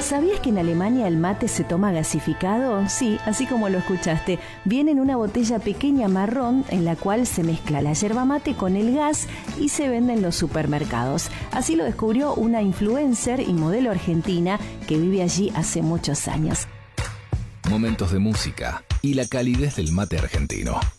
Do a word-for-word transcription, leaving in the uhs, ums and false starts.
¿Sabías que en Alemania el mate se toma gasificado? Sí, así como lo escuchaste. Viene en una botella pequeña marrón en la cual se mezcla la yerba mate con el gas y se vende en los supermercados. Así lo descubrió una influencer y modelo argentina que vive allí hace muchos años. Momentos de música y la calidez del mate argentino.